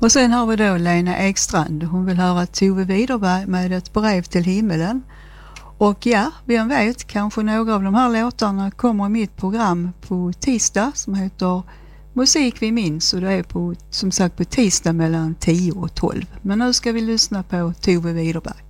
Och sen har vi då Lena Ekstrand. Hon vill höra Tove Widerberg med Ett brev till himmelen. Och ja, vem vet, kanske några av de här låtarna kommer i mitt program på tisdag som heter Musik vi minns, och det är på, som sagt, på tisdag mellan 10 och 12. Men nu ska vi lyssna på Tove Widerberg.